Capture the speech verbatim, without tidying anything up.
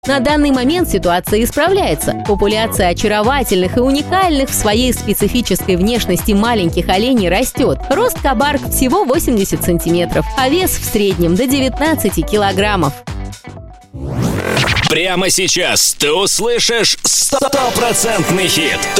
На данный момент ситуация исправляется. Популяция очаровательных и уникальных в своей специфической внешности маленьких оленей растет. Рост кабарк всего восемьдесят сантиметров, а вес в среднем до девятнадцати килограммов. Прямо сейчас ты услышишь стопроцентный хит.